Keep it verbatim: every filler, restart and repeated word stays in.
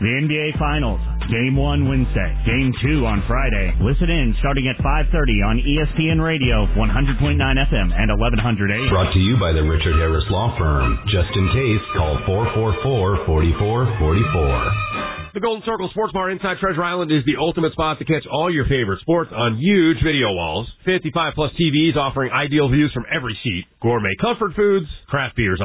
The N B A Finals. Game one Wednesday. Game two on Friday. Listen in starting at five thirty on E S P N Radio, one hundred point nine F M and eleven hundred A M. Brought to you by the Richard Harris Law Firm. Just in case, call four four four, four four four four. The Golden Circle Sports Bar inside Treasure Island is the ultimate spot to catch all your favorite sports on huge video walls. fifty-five plus T Vs offering ideal views from every seat. Gourmet comfort foods, craft beers